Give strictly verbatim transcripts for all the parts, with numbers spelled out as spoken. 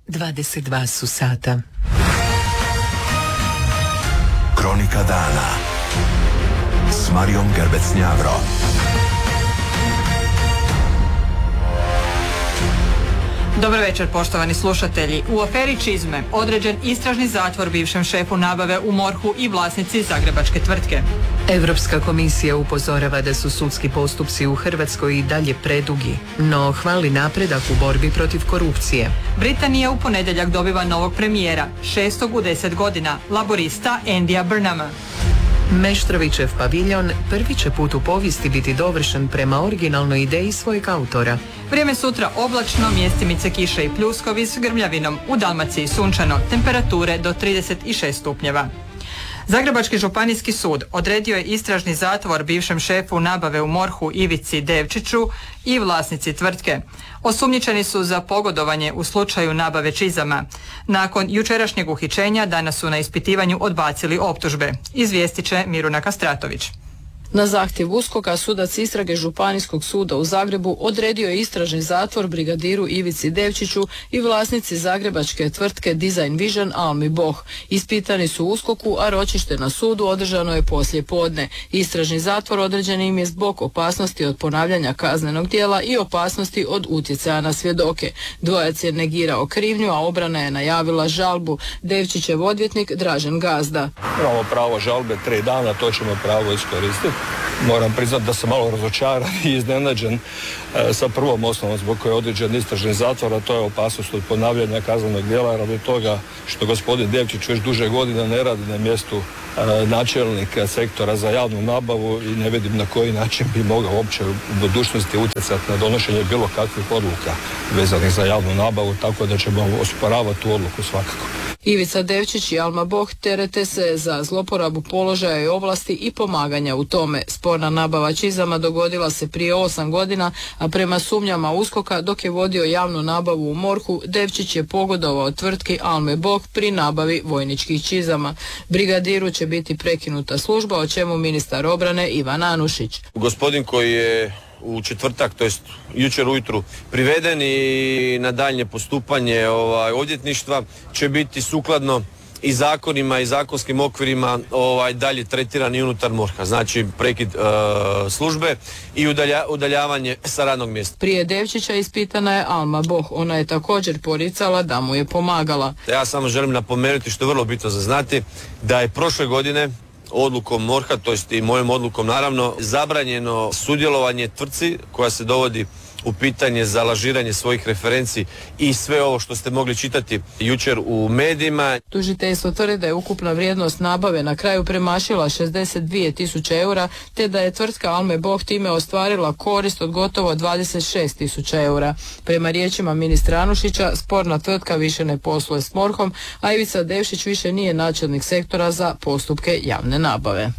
dvadeset dva su sata. Kronika dana s Marijom Gerbec-Njavro. Dobar večer, poštovani slušatelji. U aferi Čizme određen istražni zatvor bivšem šefu nabave u MORH-u i vlasnici zagrebačke tvrtke. Europska komisija upozorava da su sudski postupci u Hrvatskoj i dalje predugi, no hvali napredak u borbi protiv korupcije. Britanija u ponedjeljak dobiva novog premijera, šestog u deset godina, laborista Andyja Burnhama. Meštrovićev paviljon prvi će put u povijesti biti dovršen prema originalnoj ideji svojeg autora. Vrijeme sutra oblačno, mjestimice kiše i pljuskovi s grmljavinom, u Dalmaciji sunčano, temperature do trideset šest stupnjeva. Zagrebački županijski sud odredio je istražni zatvor bivšem šefu nabave u MORH-u Ivici Devčiću i vlasnici tvrtke. Osumnjičeni su za pogodovanje u slučaju nabave čizama. Nakon jučerašnjeg uhićenja danas su na ispitivanju odbacili optužbe. Izvijestit će Miruna Kastratović. Na zahtjev USKOK-a sudac istrage Županijskog suda u Zagrebu odredio je istražni zatvor brigadiru Ivici Devčiću i vlasnici zagrebačke tvrtke Design Vision Almi Boh. Ispitani su u USKOK-u, a ročište na sudu održano je poslije podne. Istražni zatvor određen im je zbog opasnosti od ponavljanja kaznenog djela i opasnosti od utjecaja na svjedoke. Dvojac je negirao krivnju, a obrana je najavila žalbu. Devčićev odvjetnik Dražen Gazda. Imamo pravo žalbe tri dana, to ćemo pravo iskoristiti. Moram priznati da sam malo razočaran i iznenađen e, sa prvom osnovom zbog koje je određen istražni zatvor, a to je opasnost od ponavljanja kaznenog djela radi toga što gospodin Devčić već duže godina ne radi na mjestu e, načelnika sektora za javnu nabavu i ne vidim na koji način bi mogao uopće u budućnosti utjecati na donošenje bilo kakvih odluka vezanih za javnu nabavu, tako da ćemo osporavati tu odluku svakako. Ivica Devčić i Alma Boh terete se za zloporabu položaja i ovlasti i pomaganja u tome. Sporna nabava čizama dogodila se prije osam godina, a prema sumnjama USKOK-a dok je vodio javnu nabavu u MORH-u, Devčić je pogodovao tvrtki Alme Boh pri nabavi vojničkih čizama. Brigadiru će biti prekinuta služba, o čemu ministar obrane Ivan Anušić. Gospodin koji je u četvrtak, to jest jučer ujutru, priveden i na daljnje postupanje ovaj, odvjetništva će biti sukladno i zakonima i zakonskim okvirima ovaj, dalje tretirani unutar MORH-a. Znači prekid e, službe i udalja, udaljavanje sa radnog mjesta. Prije Devčića ispitana je Alma Boh. Ona je također poricala da mu je pomagala. Ja samo želim napomenuti, što je vrlo bitno za znati, da je prošle godine odlukom MORH-a, to jest i mojom odlukom naravno, zabranjeno sudjelovanje tvrtci koja se dovodi u pitanje za lažiranje svojih referenci i sve ovo što ste mogli čitati jučer u medijima. Tužiteljstvo tvrdi da je ukupna vrijednost nabave na kraju premašila šezdeset dvije tisuće eura, te da je tvrtka Alme Boh time ostvarila korist od gotovo dvadeset šest tisuća eura. Prema riječima ministra Anušića, sporna tvrtka više ne posluje s MORH-om, a Ivica Devčić više nije načelnik sektora za postupke javne nabave.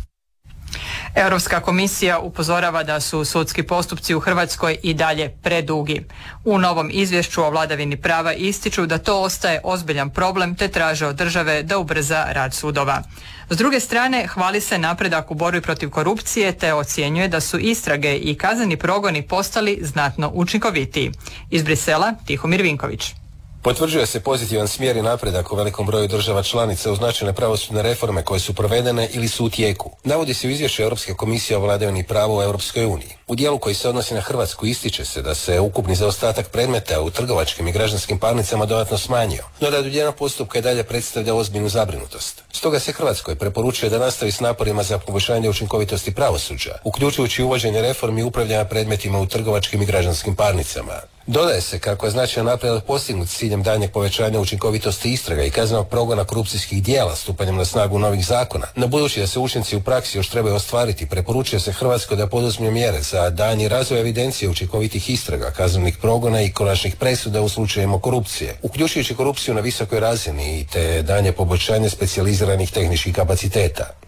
Europska komisija upozorava da su sudski postupci u Hrvatskoj i dalje predugi. U novom izvješću o vladavini prava ističu da to ostaje ozbiljan problem te traže od države da ubrza rad sudova. S druge strane, hvali se napredak u borbi protiv korupcije te ocjenjuje da su istrage i kazneni progoni postali znatno učinkovitiji. Iz Brisela, Tihomir Vinković. Potvrđuje se pozitivan smjer i napredak u velikom broju država članica uz značajne pravosudne reforme koje su provedene ili su u tijeku. Navodi se u izvješću Europske komisije o vladavini prava u Europskoj uniji. U dijelu koji se odnosi na Hrvatsku ističe se da se ukupni zaostatak predmeta u trgovačkim i građanskim parnicama dodatno smanjio, no da duljina postupka i dalje predstavlja ozbiljnu zabrinutost. Stoga se Hrvatskoj preporučuje da nastavi s naporima za poboljšanje učinkovitosti pravosuđa, uključujući uvođenje reformi upravljanja predmetima u trgovačkim i građanskim parnicama. Dodaje se kako je značajan napredak postignut s ciljem daljnjeg povećanja učinkovitosti istraga i kaznenog progona korupcijskih djela stupanjem na snagu novih zakona. No budući da se učinci u praksi još trebaju ostvariti, preporučuje se Hrvatskoj da poduzme mjere za daljnji razvoj evidencije učinkovitih istraga, kaznenih progona i konačnih presuda u slučajevima korupcije, uključujući korupciju na visokoj razini te daljnje poboljšanje specijaliziranih tehničkih kapaciteta.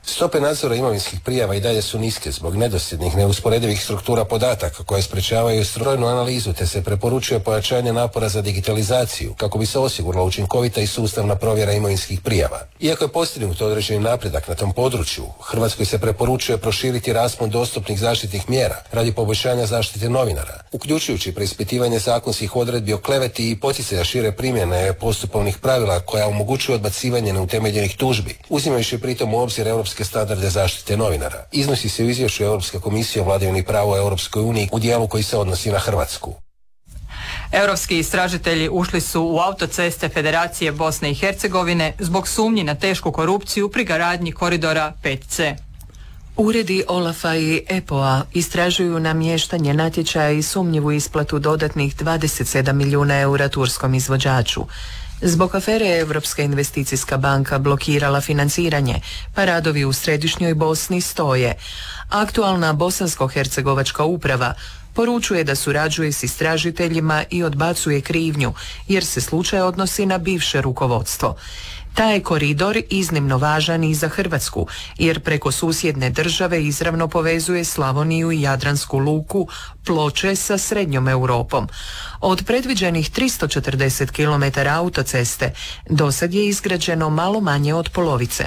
Stope nadzora imovinskih prijava i dalje su niske zbog nedosljednih, neusporedivih struktura podataka koje sprečavaju strojnu analizu, te se preporučuje pojačanje napora za digitalizaciju kako bi se osigurala učinkovita i sustavna provjera imovinskih prijava. Iako je postignut određeni napredak na tom području, Hrvatskoj se preporučuje proširiti raspon dostupnih zaštitnih mjera radi poboljšanja zaštite novinara, uključujući preispitivanje zakonskih odredbi o kleveti i poticaja šire primjene postupovnih pravila koja omogućuju odbacivanje neutemeljenih tužbi, uzimajući pritom u obzir europske standarde zaštite novinara. Iznosi se u izvješću Europske komisije o vladavini prava u Europskoj uniji u dijelu koji se odnosi na Hrvatsku. Europski istražitelji ušli su u autoceste Federacije Bosne i Hercegovine zbog sumnji na tešku korupciju pri gradnji koridora pet ce. Uredi Olafa i E P O-a istražuju namještanje natječaja i sumnjivu isplatu dodatnih dvadeset sedam milijuna eura turskom izvođaču. Zbog afere Europska investicijska banka blokirala financiranje, pa radovi u središnjoj Bosni stoje. Aktualna bosansko-hercegovačka uprava poručuje da surađuje s istražiteljima i odbacuje krivnju, jer se slučaj odnosi na bivše rukovodstvo. Taj je koridor iznimno važan i za Hrvatsku, jer preko susjedne države izravno povezuje Slavoniju i Jadransku luku Ploče sa srednjom Europom. Od predviđenih tristo četrdeset kilometara autoceste do sad je izgrađeno malo manje od polovice.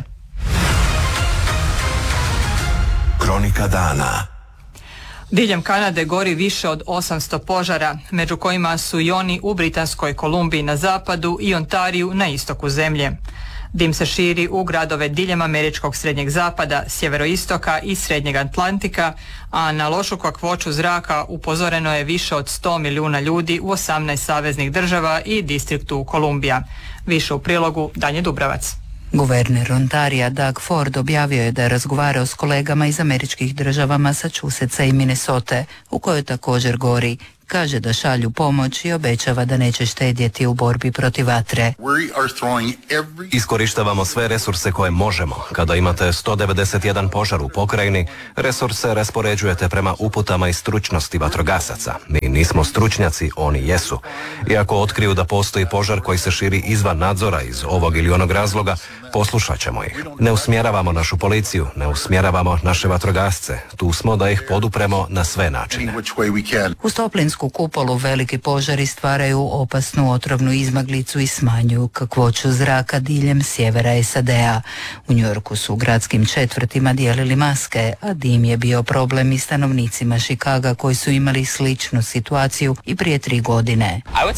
Kronika dana. Diljem Kanade gori više od osamsto požara, među kojima su i oni u Britanskoj Kolumbiji na zapadu i Ontariju na istoku zemlje. Dim se širi u gradove diljem američkog srednjeg zapada, sjeveroistoka i srednjeg Atlantika, a na lošu kakvoću zraka upozoreno je više od sto milijuna ljudi u osamnaest saveznih država i distriktu Kolumbija. Više u prilogu Danje Dubravac. Guverner Ontarija Doug Ford objavio je da je razgovarao s kolegama iz američkih država Massachusettsa i Minnesote, u kojoj također gori. Kaže da šalju pomoć i obećava da neće štedjeti u borbi protiv vatre. Iskorištavamo sve resurse koje možemo. Kada imate sto devedeset jedan požar u pokrajini, resurse raspoređujete prema uputama i stručnosti vatrogasaca. Mi nismo stručnjaci, oni jesu. Iako otkriju da postoji požar koji se širi izvan nadzora iz ovog ili onog razloga, poslušat ćemo ih. Ne usmjeravamo našu policiju, ne usmjeravamo naše vatrogasce. Tu smo da ih podupremo na sve načine. Uz toplinsku kupolu veliki požari stvaraju opasnu otrovnu izmaglicu i smanjuju kakvoću zraka diljem sjevera es a de a. U Njujorku su u gradskim četvrtima dijelili maske, a dim je bio problem i stanovnicima Chicaga koji su imali sličnu situaciju i prije tri godine.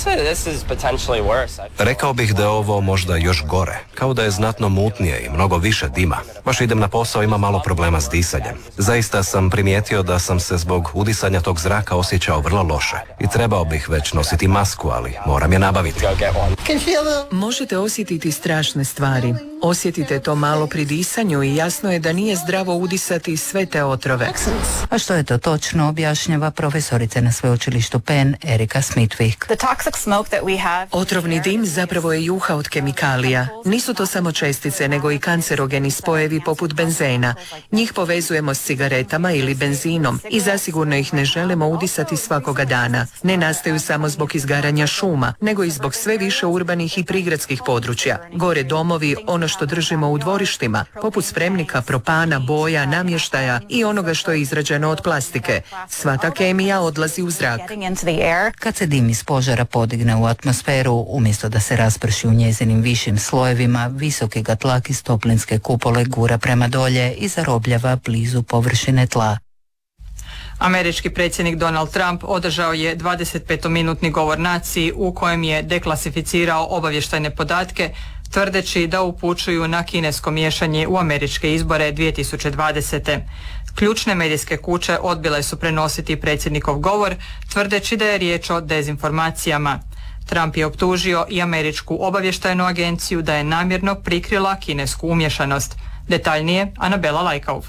Rekao bih da je ovo možda još gore, kao da je znatno mutnije i mnogo više dima. Baš idem na posao, ima malo problema s disanjem. Zaista sam primijetio da sam se zbog udisanja tog zraka osjećao vrlo loše i trebao bih već nositi masku, ali moram je nabaviti. Možete osjetiti strašne stvari. Osjetite to malo pri disanju i jasno je da nije zdravo udisati sve te otrove. A što je to točno, objašnjava profesorica na sveučilištu Penn Erika Smithwick. Otrovni dim zapravo je juha od kemikalija. Nisu to samo čestice, nego i kancerogeni spojevi poput benzena. Njih povezujemo s cigaretama ili benzinom i zasigurno ih ne želimo udisati svakoga dana. Ne nastaju samo zbog izgaranja šuma, nego i zbog sve više urbanih i prigradskih područja. Gore domovi, ono što držimo u dvorištima, poput spremnika, propana, boja, namještaja i onoga što je izrađeno od plastike. Sva ta kemija odlazi u zrak. Kad se dim iz požara podigne u atmosferu, umjesto da se rasprši u njezinim višim slojevima, visoki ga tlak iz toplinske kupole gura prema dolje i zarobljava blizu površine tla. Američki predsjednik Donald Trump održao je dvadesetpetominutni govor naciji u kojem je deklasificirao obavještajne podatke, tvrdeći da upućuju na kinesko miješanje u američke izbore dvije tisuće dvadesete. Ključne medijske kuće odbile su prenositi predsjednikov govor, tvrdeći da je riječ o dezinformacijama. Trump je optužio i američku obavještajnu agenciju da je namjerno prikrila kinesku umješanost. Detaljnije, Anabela Lajkauf.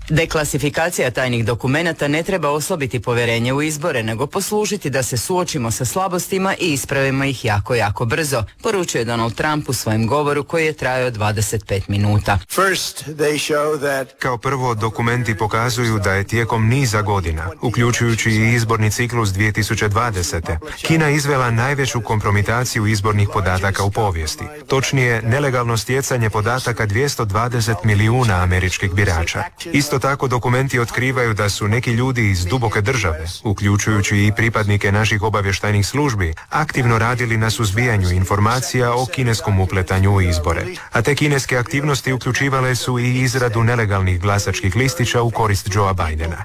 Deklasifikacija tajnih dokumenata ne treba oslabiti povjerenje u izbore, nego poslužiti da se suočimo sa slabostima i ispravimo ih jako, jako brzo, poručuje Donald Trump u svojem govoru koji je trajao dvadeset pet minuta. Kao prvo, dokumenti pokazuju da je tijekom niza godina, uključujući i izborni ciklus dvije tisuće dvadesete. Kina izvela najveću kompromitaciju izbornih podataka u povijesti. Točnije, nelegalno stjecanje podataka dvjesto dvadeset milijuna američkih birača. Isto tako dokumenti otkrivaju da su neki ljudi iz duboke države, uključujući i pripadnike naših obavještajnih službi, aktivno radili na suzbijanju informacija o kineskom upletanju u izbore. A te kineske aktivnosti uključivale su i izradu nelegalnih glasačkih listića u korist Joea Bidena.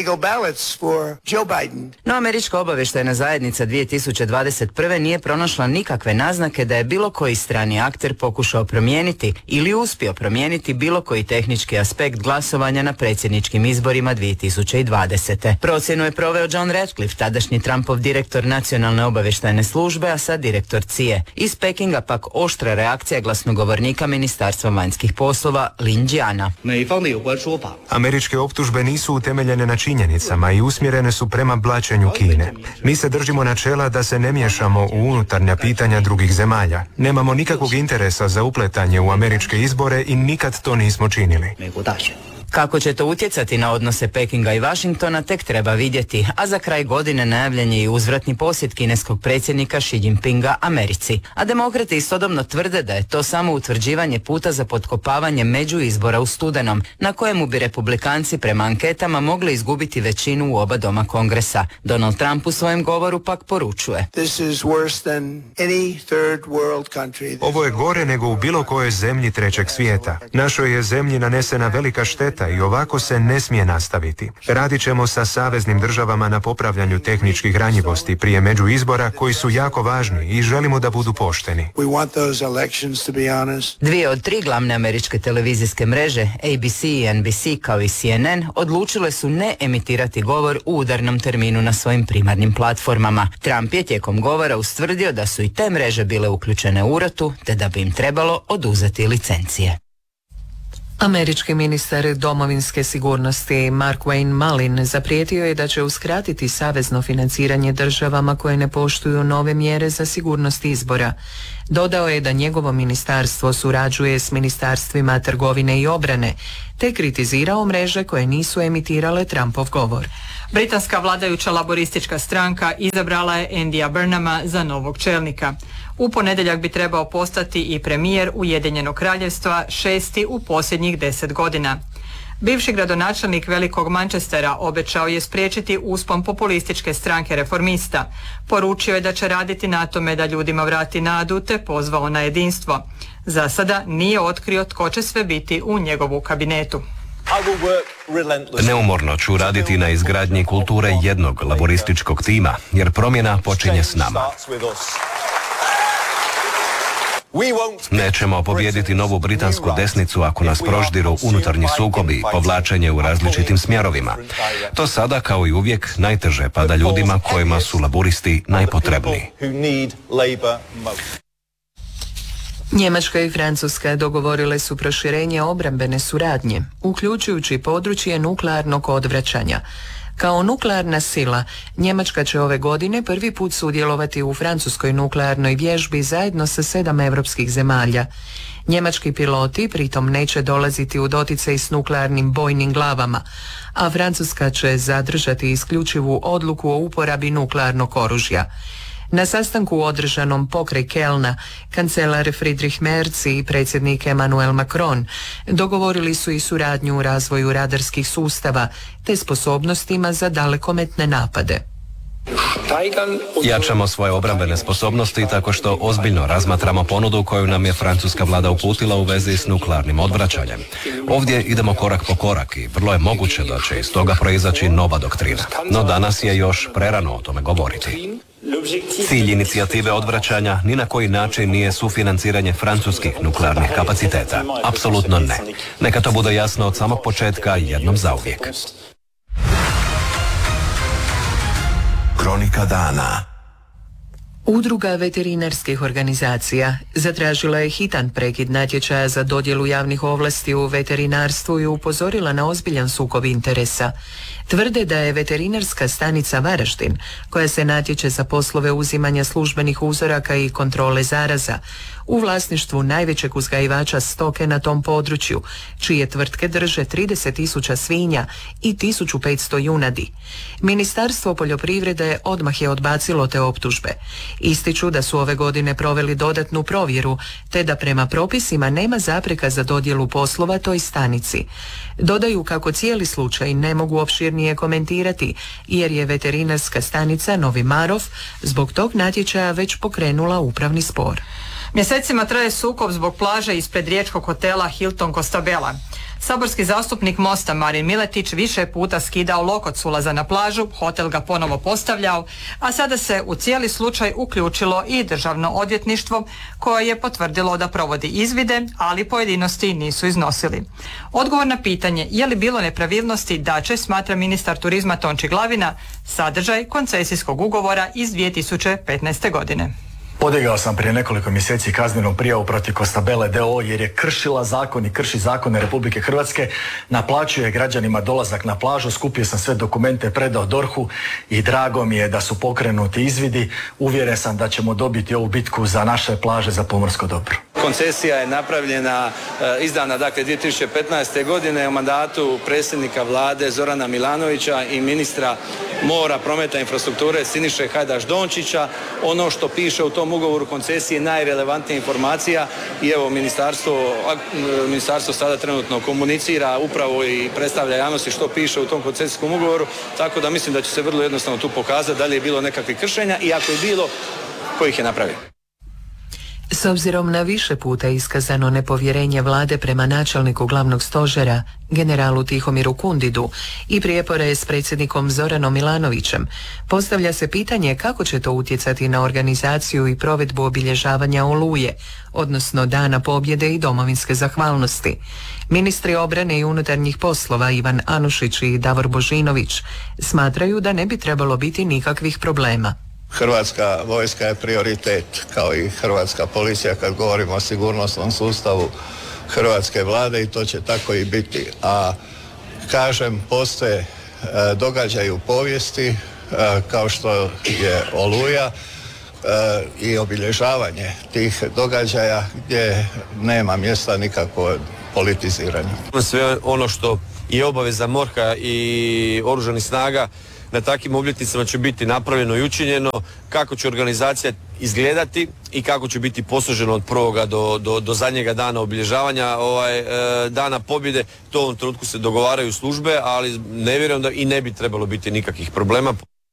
No američka obavještajna zajednica dvije tisuće dvadeset prve nije pronašla nikakve naznake da je bilo koji strani akter pokušao promijeniti ili uspio promijeniti bilo koji tehnički aspekt glasovanja na predsjedničkim izborima dvije tisuće dvadesete. Procjenu je proveo John Ratcliffe, tadašnji Trumpov direktor nacionalne obavještajne službe, a sad direktor C I A. Iz Pekinga pak oštra reakcija glasnogovornika Ministarstva vanjskih poslova Lin Jiana. Američke optužbe nisu utemeljene na činjenicama i usmjerene su prema blaćenju Kine. Mi se držimo načela da se ne miješamo u unutarnja pitanja drugih zemalja. Nemamo nikakvog interesa za upletanje u američke izbore i nikad to nismo činili. Kako će to utjecati na odnose Pekinga i Washingtona tek treba vidjeti, a za kraj godine najavljen je i uzvratni posjet kineskog predsjednika Xi Jinpinga Americi. A demokrati istodobno tvrde da je to samo utvrđivanje puta za potkopavanje međuizbora u studenom, na kojemu bi republikanci prema anketama mogli izgubiti većinu u oba doma Kongresa. Donald Trump u svojem govoru pak poručuje: Ovo je gore nego u bilo kojoj zemlji trećeg svijeta. Našoj je zemlji nanesena velika šteta i ovako se ne smije nastaviti. Radit ćemo sa saveznim državama na popravljanju tehničkih ranjivosti prije međuizbora koji su jako važni i želimo da budu pošteni. Dvije od tri glavne američke televizijske mreže, A B C i N B C kao i C N N, odlučile su ne emitirati govor u udarnom terminu na svojim primarnim platformama. Trump je tijekom govora ustvrdio da su i te mreže bile uključene u urotu, te da bi im trebalo oduzeti licencije. Američki ministar domovinske sigurnosti Mark Wayne Mullin zaprijetio je da će uskratiti savezno financiranje državama koje ne poštuju nove mjere za sigurnost izbora. Dodao je da njegovo ministarstvo surađuje s ministarstvima trgovine i obrane, te kritizirao mreže koje nisu emitirale Trumpov govor. Britanska vladajuća laboristička stranka izabrala je Andyja Burnhama za novog čelnika. U ponedjeljak bi trebao postati i premijer Ujedinjenog kraljevstva, šesti u posljednjih deset godina. Bivši gradonačelnik Velikog Manchestera obećao je spriječiti uspon populističke stranke reformista. Poručio je da će raditi na tome da ljudima vrati nadu, te pozvao na jedinstvo. Za sada nije otkrio tko će sve biti u njegovu kabinetu. Neumorno ću raditi na izgradnji kulture jednog laborističkog tima, jer promjena počinje s nama. Nećemo pobijediti novu britansku desnicu ako nas proždiru unutarnji sukobi i povlačenje u različitim smjerovima. To sada, kao i uvijek, najteže pada ljudima kojima su laburisti najpotrebniji. Njemačka i Francuska dogovorile su proširenje obrambene suradnje, uključujući područje nuklearnog odvraćanja. Kao nuklearna sila, Njemačka će ove godine prvi put sudjelovati u francuskoj nuklearnoj vježbi zajedno sa sedam europskih zemalja. Njemački piloti pritom neće dolaziti u doticaj s nuklearnim bojnim glavama, a Francuska će zadržati isključivu odluku o uporabi nuklearnog oružja. Na sastanku održanom pokraj Kelna, kancelar Friedrich Merz i predsjednik Emmanuel Macron dogovorili su i suradnju u razvoju radarskih sustava te sposobnostima za dalekometne napade. Jačamo svoje obrambene sposobnosti tako što ozbiljno razmatramo ponudu koju nam je francuska vlada uputila u vezi s nuklearnim odvraćanjem. Ovdje idemo korak po korak i vrlo je moguće da će iz toga proizaći nova doktrina. No danas je još prerano o tome govoriti. Cilj inicijative odvraćanja ni na koji način nije sufinanciranje francuskih nuklearnih kapaciteta. Apsolutno ne. Neka to bude jasno od samog početka jednom zauvijek. Kronika dana. Udruga veterinarskih organizacija zatražila je hitan prekid natječaja za dodjelu javnih ovlasti u veterinarstvu i upozorila na ozbiljan sukob interesa. Tvrde da je veterinarska stanica Varaždin, koja se natječe za poslove uzimanja službenih uzoraka i kontrole zaraza, u vlasništvu najvećeg uzgajivača stoke na tom području, čije tvrtke drže trideset tisuća svinja i tisuću petsto junadi. Ministarstvo poljoprivrede odmah je odbacilo te optužbe. Ističu da su ove godine proveli dodatnu provjeru, te da prema propisima nema zapreka za dodjelu poslova toj stanici. Dodaju kako cijeli slučaj ne mogu opširnije komentirati, jer je veterinarska stanica Novi Marof zbog tog natječaja već pokrenula upravni spor. Mjesecima traje sukob zbog plaže ispred riječkog hotela Hilton Costabella. Saborski zastupnik Mosta Marin Miletić više je puta skidao lokot s ulaza na plažu, hotel ga ponovo postavljao, a sada se u cijeli slučaj uključilo i državno odvjetništvo koje je potvrdilo da provodi izvide, ali pojedinosti nisu iznosili. Odgovor na pitanje je li bilo nepravilnosti da će, smatra ministar turizma Tonči Glavina, sadržaj koncesijskog ugovora iz dvije tisuće petnaeste. godine. Podigao sam prije nekoliko mjeseci kaznenu prijavu protiv Costabelle d o o jer je kršila zakon i krši zakone Republike Hrvatske, naplaćuje građanima dolazak na plažu, skupio sam sve dokumente, predao D O R H-u i drago mi je da su pokrenuti izvidi. Uvjeren sam da ćemo dobiti ovu bitku za naše plaže, za pomorsko dobro. Koncesija je napravljena, izdana dakle dvije tisuće petnaeste. godine u mandatu predsjednika vlade Zorana Milanovića i ministra mora, prometa i infrastrukture Siniše Hajdaš Dončića. Ono što piše u tom ugovoru koncesije je najrelevantnija informacija i evo ministarstvo, ministarstvo sada trenutno komunicira upravo i predstavlja javnosti što piše u tom koncesijskom ugovoru, tako da mislim da će se vrlo jednostavno tu pokazati da li je bilo nekakvih kršenja i ako je bilo, ko ih je napravio. S obzirom na više puta iskazano nepovjerenje vlade prema načelniku glavnog stožera, generalu Tihomiru Kundidu, i prijepore s predsjednikom Zoranom Milanovićem, postavlja se pitanje kako će to utjecati na organizaciju i provedbu obilježavanja Oluje, odnosno Dana pobjede i domovinske zahvalnosti. Ministri obrane i unutarnjih poslova Ivan Anušić i Davor Božinović smatraju da ne bi trebalo biti nikakvih problema. Hrvatska vojska je prioritet, kao i hrvatska policija kad govorimo o sigurnosnom sustavu hrvatske vlade, i to će tako i biti. A kažem, postoje e, događaji u povijesti e, kao što je Oluja e, i obilježavanje tih događaja gdje nema mjesta nikakvo politiziranje. Sve ono što je obaveza MORH-a i oružanih snaga na takvim obljetnicama će biti napravljeno i učinjeno, kako će organizacija izgledati i kako će biti posloženo od prvoga do, do, do zadnjega dana obilježavanja ovaj, e, dana pobjede. To u ovom trenutku se dogovaraju službe, ali ne vjerujem da i ne bi trebalo biti nikakvih problema.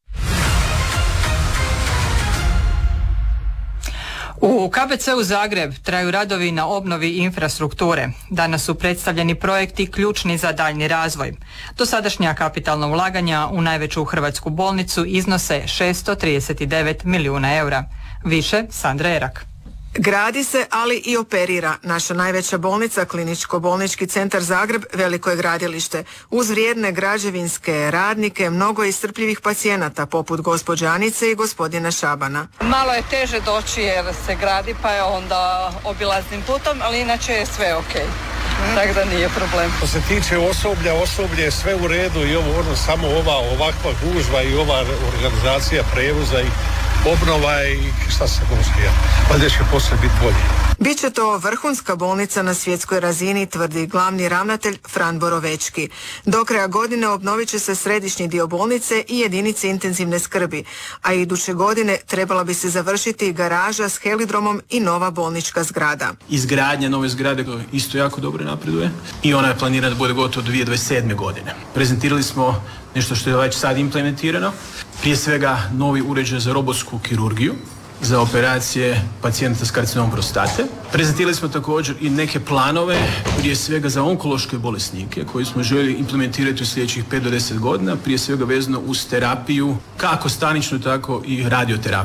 U K B C-u Zagreb traju radovi na obnovi infrastrukture. Danas su predstavljeni projekti ključni za daljnji razvoj. Dosadašnja kapitalna ulaganja u najveću hrvatsku bolnicu iznose šesto trideset devet milijuna eura. Više Sandra Erak. Gradi se, ali i operira. Naša najveća bolnica, Kliničko-bolnički centar Zagreb, veliko je gradilište. Uz vrijedne građevinske radnike, mnogo iscrpljivih pacijenata, poput gospođe Anice i gospodina Šabana. Malo je teže doći jer se gradi, pa je onda obilaznim putom, ali inače je sve ok. Mm. Tako da nije problem. Što se tiče osoblja, osoblje je sve u redu i ovo, ono, samo ova ovakva gužva i ova organizacija prevoza i obnova i šta se može, valjda će poslije biti bolje. Biće to vrhunska bolnica na svjetskoj razini, tvrdi glavni ravnatelj Fran Borovečki. Do kraja godine obnovit će se središnji dio bolnice i jedinice intenzivne skrbi, a iduće godine trebala bi se završiti garaža s helidromom i nova bolnička zgrada. Izgradnja nove zgrade isto jako dobro napreduje i ona je planirana da bude gotovo do dvije tisuće dvadeset sedme. godine. Prezentirali smo nešto što je već sad implementirano, prije svega novi uređaj za robotsku kirurgiju, za operacije pacijenta s karcinomom prostate. Prezentirali smo također i neke planove, prije svega za onkološke bolesnike, koji smo željeli implementirati u sljedećih pet do deset godina, prije svega vezano uz terapiju, kako staničnu, tako i radioterapiju.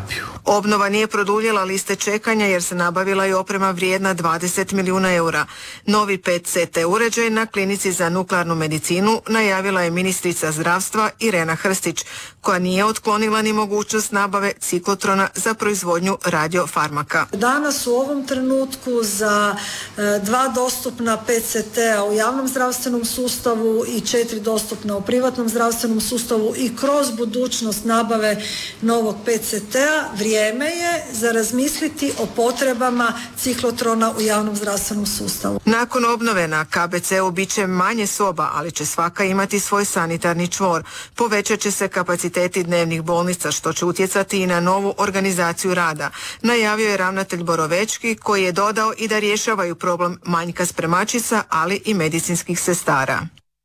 Obnova nije produljila liste čekanja jer se nabavila i oprema vrijedna dvadeset milijuna eura. Novi P E T C T uređaj na klinici za nuklearnu medicinu najavila je ministrica zdravstva Irena Hrstić, koja nije otklonila ni mogućnost nabave ciklotrona za proizvodnju radiofarmaka. Danas u ovom trenutku za e, dva dostupna P E T C T-a u javnom zdravstvenom sustavu i četiri dostupna u privatnom zdravstvenom sustavu i kroz budućnost nabave novog P E T C T-a vrijeme je za razmisliti o potrebama ciklotrona u javnom zdravstvenom sustavu. Nakon obnove na K B C-u bit će manje soba, ali će svaka imati svoj sanitarni čvor. Povećat će se kapaciteti dnevnih bolnica, što će utjecati i na novu organizaciju rada. Najavio je ravnatelj Borovečki, koji je dodao i da rješavaju problem manjka spremačica, ali i medicinskih sestara.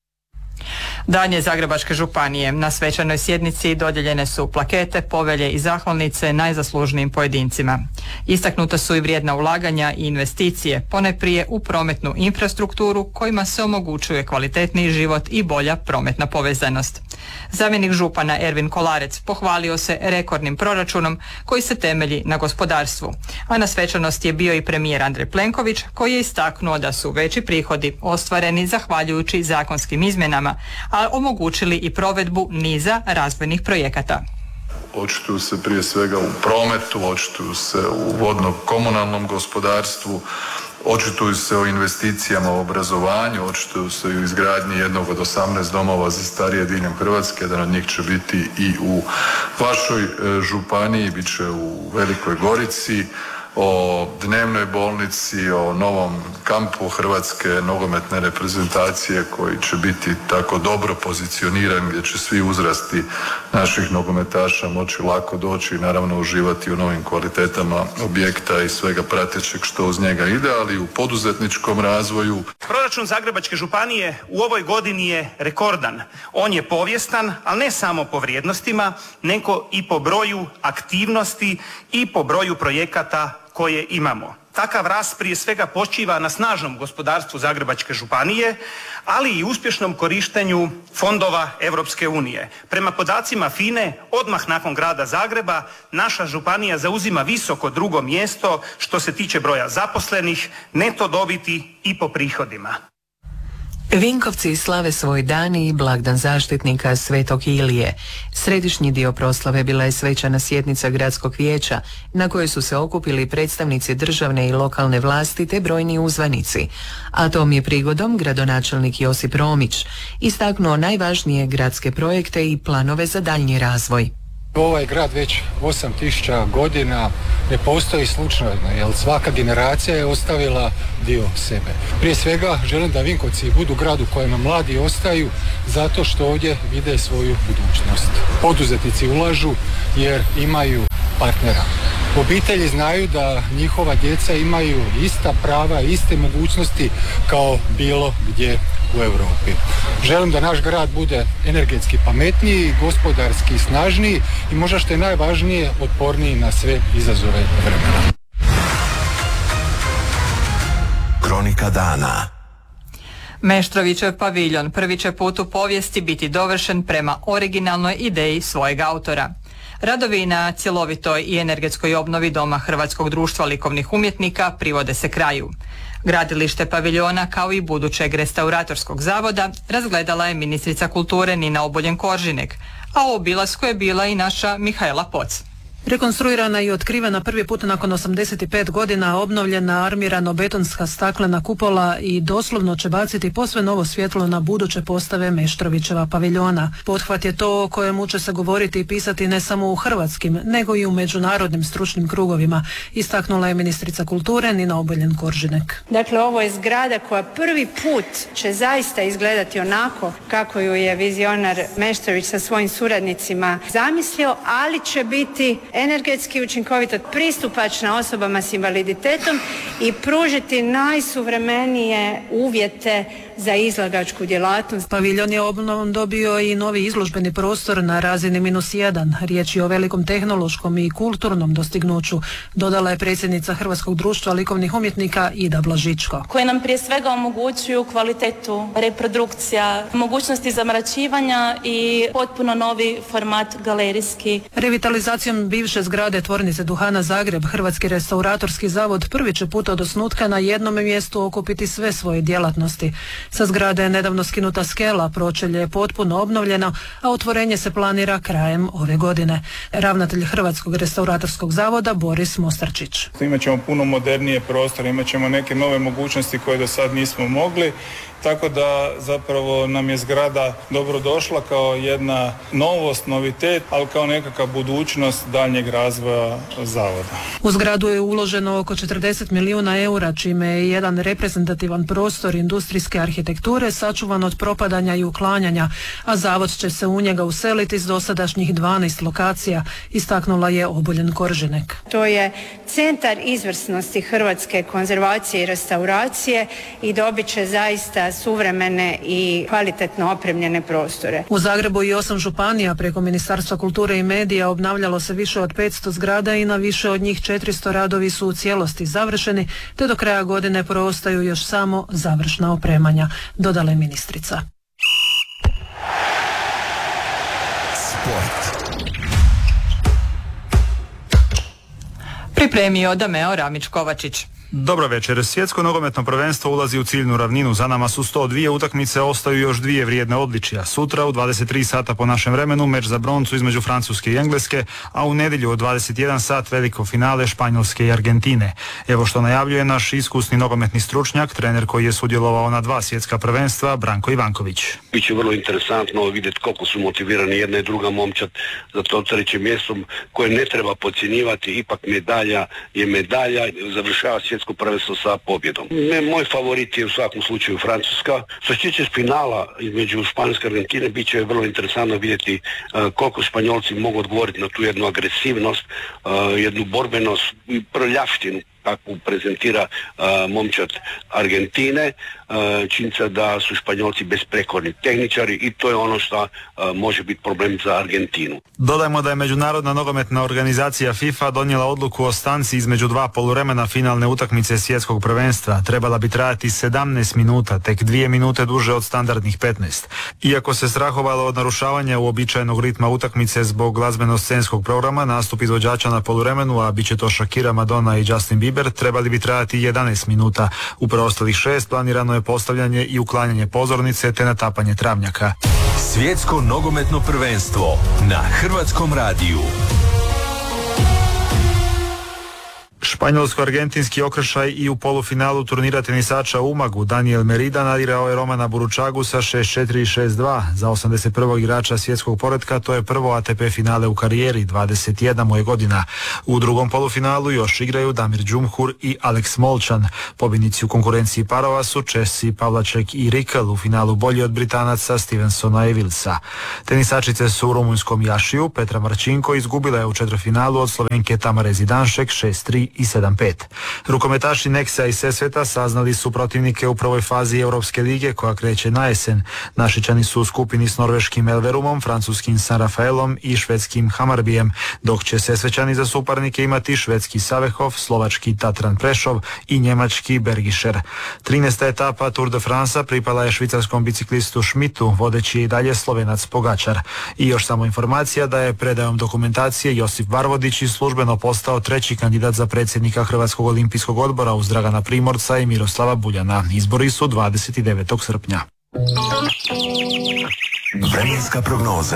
Dan je Zagrebačke županije. Na svečanoj sjednici dodijeljene su plakete, povelje i zahvalnice najzaslužnijim pojedincima. Istaknuta su i vrijedna ulaganja i investicije, ponajprije u prometnu infrastrukturu kojima se omogućuje kvalitetniji život i bolja prometna povezanost. Zamjenik župana Ervin Kolarec pohvalio se rekordnim proračunom koji se temelji na gospodarstvu. A na svečanosti je bio i premijer Andrej Plenković, koji je istaknuo da su veći prihodi ostvareni zahvaljujući zakonskim izmjenama, a omogućili i provedbu niza razvojnih projekata. Očituju se prije svega u prometu, očituju se u vodno-komunalnom gospodarstvu, očituju se o investicijama u obrazovanju, očituju se i u izgradnji jednog od osamnaest domova za starije diljem Hrvatske, jedan od njih će biti i u vašoj županiji, bit će u Velikoj Gorici, o dnevnoj bolnici, o novom kampu Hrvatske nogometne reprezentacije koji će biti tako dobro pozicioniran, gdje će svi uzrasti naših nogometaša moći lako doći i naravno uživati u novim kvalitetama objekta i svega pratećeg što uz njega ide, ali i u poduzetničkom razvoju. Proračun Zagrebačke županije u ovoj godini je rekordan. On je povijestan, ali ne samo po vrijednostima, nego i po broju aktivnosti i po broju projekata koje imamo. Takav rast prije svega počiva na snažnom gospodarstvu Zagrebačke županije, ali i uspješnom korištenju fondova Europske unije. Prema podacima F I N E, odmah nakon grada Zagreba, naša županija zauzima visoko drugo mjesto što se tiče broja zaposlenih, neto dobiti i po prihodima. Vinkovci slave svoj dan i blagdan zaštitnika Svetog Ilije. Središnji dio proslave bila je svečana sjednica gradskog vijeća na kojoj su se okupili predstavnici državne i lokalne vlasti te brojni uzvanici. A tom je prigodom gradonačelnik Josip Romić istaknuo najvažnije gradske projekte i planove za daljnji razvoj. Ovaj grad već osam tisuća godina ne postoji slučajno, jer svaka generacija je ostavila dio sebe. Prije svega želim da Vinkovci budu grad u kojem mladi ostaju zato što ovdje vide svoju budućnost. Poduzetnici ulažu jer imaju partnera. Obitelji znaju da njihova djeca imaju ista prava, iste mogućnosti kao bilo gdje u Europi. Želim da naš grad bude energetski pametniji, gospodarski snažniji i možda što je najvažnije otporniji na sve izazove vremena. Kronika dana. Meštrovićev paviljon prvi će put u povijesti biti dovršen prema originalnoj ideji svojeg autora. Radovi na cjelovitoj i energetskoj obnovi Doma Hrvatskog društva likovnih umjetnika privode se kraju. Gradilište paviljona kao i budućeg restauratorskog zavoda razgledala je ministrica kulture Nina Obuljen Koržinek, a u obilasku je bila i naša Mihajla Poc. Rekonstruirana i otkrivena prvi put nakon osamdeset pet godina, obnovljena armirano-betonska staklena kupola i doslovno će baciti posve novo svjetlo na buduće postave Meštrovićeva paviljona. Pothvat je to o kojemu će se govoriti i pisati ne samo u hrvatskim, nego i u međunarodnim stručnim krugovima, istaknula je ministrica kulture Nina Obuljen Koržinek. Dakle, ovo je zgrada koja prvi put će zaista izgledati onako kako ju je vizionar Meštrović sa svojim suradnicima zamislio, ali će biti energetski učinkovito, pristupačna osobama s invaliditetom i pružiti najsuvremenije uvjete za izlagačku djelatnost. Paviljon je obnovom dobio i novi izložbeni prostor na razini minus jedan. Riječ je o velikom tehnološkom i kulturnom dostignuću, dodala je predsjednica Hrvatskog društva likovnih umjetnika Ida Blažičko. Koje nam prije svega omogućuju kvalitetu reprodukcija, mogućnosti zamračivanja i potpuno novi format galerijski. Revitalizacijom bivše zgrade tvornice duhana Zagreb, Hrvatski restauratorski zavod prvi će put od osnutka na jednom mjestu okupiti sve svoje djelatnosti. Sa zgrade je nedavno skinuta skela, pročelje je potpuno obnovljeno, a otvorenje se planira krajem ove godine. Ravnatelj Hrvatskog restauratorskog zavoda Boris Mostarčić. Imat ćemo puno modernije prostore, imat ćemo neke nove mogućnosti koje do sad nismo mogli. Tako da zapravo nam je zgrada dobro došla kao jedna novost, novitet, ali kao nekakva budućnost daljnjeg razvoja zavoda. U zgradu je uloženo oko četrdeset milijuna eura, čime je jedan reprezentativan prostor industrijske arhitekture sačuvan od propadanja i uklanjanja, a zavod će se u njega useliti s dosadašnjih dvanaest lokacija, istaknula je Obuljen Koržinek. To je centar izvrsnosti hrvatske konzervacije i restauracije i dobit će zaista suvremene i kvalitetno opremljene prostore. U Zagrebu i osam županija preko Ministarstva kulture i medija obnavljalo se više od petsto zgrada i na više od njih četiristo radovi su u cijelosti završeni, te do kraja godine preostaju još samo završna opremanja, dodala je ministrica. Sport. Pripremio Dameo Ramić-Kovačić. Dobro večer. Svjetsko nogometno prvenstvo ulazi u ciljnu ravninu. Za nama su sto dvije utakmice, ostaju još dvije vrijedne odličija. Sutra u dvadeset tri sata po našem vremenu meč za broncu između Francuske i Engleske, a u nedjelju u dvadeset jedan sat veliko finale Španjolske i Argentine. Evo što najavljuje naš iskusni nogometni stručnjak, trener koji je sudjelovao na dva svjetska prvenstva, Branko Ivanković. Biće vrlo interesantno vidjeti koliko su motivirani jedna i druga momčad za to treće mjesto koje ne treba podcjenjivati. Ipak medalja je medalja, završava svjetsko prvenstvo sa pobjedom. Ne, moj favorit je u svakom slučaju Francuska. Što se tiče finala između Španjolske i Argentine, bit će vrlo interesantno vidjeti uh, koliko Španjolci mogu odgovoriti na tu jednu agresivnost, uh, jednu borbenost, prljavštinu kakvu prezentira uh, momčad Argentine. Uh, činjenica da su Španjolci besprekorni tehničari i to je ono što uh, može biti problem za Argentinu. Dodajmo da je Međunarodna nogometna organizacija FIFA donijela odluku o stanci između dva poluvremena finalne utakmice svjetskog prvenstva. Trebala bi trajati sedamnaest minuta, tek dvije minute duže od standardnih petnaest. Iako se strahovalo od narušavanja uobičajenog ritma utakmice zbog glazbeno-scenskog programa, nastup izvođača na poluvremenu, a bit će to Shakira, Madonna i Justin Bieber, trebali bi trajati jedanaest minuta. U preostalih šest planirano je postavljanje i uklanjanje pozornice te natapanje travnjaka. Svjetsko nogometno prvenstvo na Hrvatskom radiju. Španjolsko-argentinski okršaj i u polufinalu turnira tenisača u Umagu Daniel Merida nadirao je Romana Buručagu sa šest četiri i šest dva. Za osamdeset prvog igrača svjetskog poretka to je prvo A T P finale u karijeri, dvadeset jedna mu je godina. U drugom polufinalu još igraju Damir Džumhur i Alex Molčan. Pobjednici u konkurenciji parova su Česi Pavlaček i Rikel, u finalu bolji od Britanaca Stevensona i Wilsa. Tenisačice su u rumunjskom Jašiju. Petra Marčinko izgubila je u četvrtfinalu od Slovenke Tamare Zidanšek šest tri i sedam pet. Rukometaši Neksa i Sesveta saznali su protivnike u prvoj fazi Europske lige koja kreće na jesen. Našičani su u skupini s norveškim Elverumom, francuskim San Rafaelom i švedskim Hamarbijem, dok će Sesvećani za suparnike imati švedski Savehov, slovački Tatran Prešov i njemački Bergischer. trinaesta etapa Tour de France pripala je švicarskom biciklistu Schmidtu, vodeći je i dalje Slovenac Pogačar. I još samo informacija da je predajom dokumentacije Josip Varvodić službeno postao treći kandidat za predsjednika Hrvatskog olimpijskog odbora uz Dragana Primorca i Miroslava Buljana. Izbori su dvadeset devetog srpnja. Vremenska prognoza.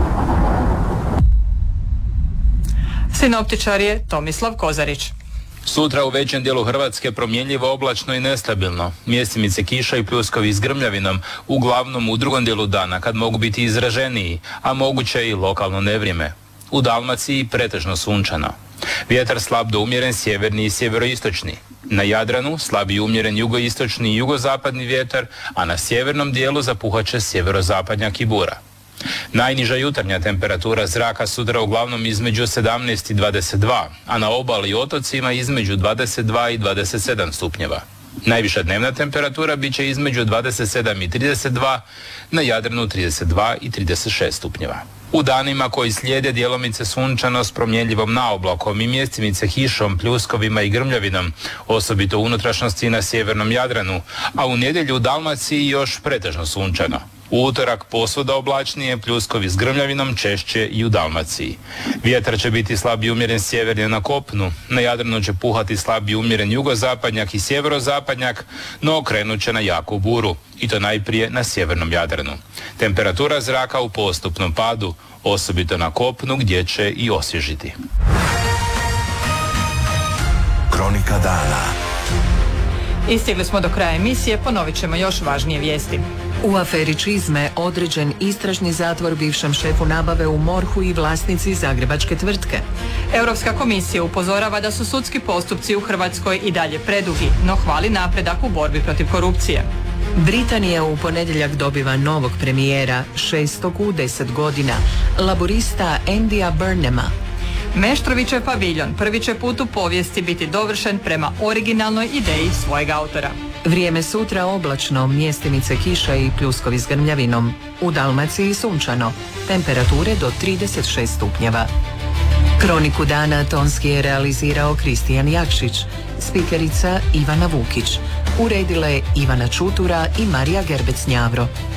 Sinoptičar je Tomislav Kozarić. Sutra u većem dijelu Hrvatske promjenljivo, oblačno i nestabilno. Mjestimice kiša i pljuskovi s grmljavinom, uglavnom u drugom dijelu dana kad mogu biti izraženiji, a moguće i lokalno nevrijeme. U Dalmaciji pretežno sunčano. Vjetar slab do umjeren sjeverni i sjeveroistočni. Na Jadranu slab i umjeren jugoistočni i jugozapadni vjetar, a na sjevernom dijelu zapuhat će sjeverozapadnja kibura. Najniža jutarnja temperatura zraka sutra uglavnom između sedamnaest i dvadeset dva, a na obali i otocima između dvadeset dva i dvadeset sedam stupnjeva. Najviša dnevna temperatura bit će između dvadeset sedam i trideset dva, na Jadranu trideset dva i trideset šest stupnjeva. U danima koji slijede djelomice sunčano s promjenljivom naoblakom i mjestimice kišom, pljuskovima i grmljavinom, osobito u unutrašnjosti na sjevernom Jadranu, a u nedjelju u Dalmaciji još pretežno sunčano. U utorak posvuda oblačnije, pljuskovi s grmljavinom češće i u Dalmaciji. Vjetar će biti slab i umjeren sjeverni na kopnu, na Jadranu će puhati slab i umjeren jugozapadnjak i sjeverozapadnjak, no okrenut će na jaku buru, i to najprije na sjevernom Jadranu. Temperatura zraka u postupnom padu, osobito na kopnu gdje će i osvježiti. Kronika dana. I stigli smo do kraja emisije, ponovit ćemo još važnije vijesti. U aferi čizme određen istražni zatvor bivšem šefu nabave u MORH-u i vlasnici zagrebačke tvrtke. Europska komisija upozorava da su sudski postupci u Hrvatskoj i dalje predugi, no hvali napredak u borbi protiv korupcije. Britanija u ponedjeljak dobiva novog premijera, šestog u deset godina, laborista Andyja Burnhama. Meštrovićev paviljon prvi će put u povijesti biti dovršen prema originalnoj ideji svojeg autora. Vrijeme sutra oblačno, mjestimice kiša i pljuskovi s grmljavinom. U Dalmaciji sunčano, temperature do trideset šest stupnjeva. Kroniku dana tonski je realizirao Kristijan Jakšić, spikerica Ivana Vukić. Uredile Ivana Čutura i Marija Gerbec-Njavro.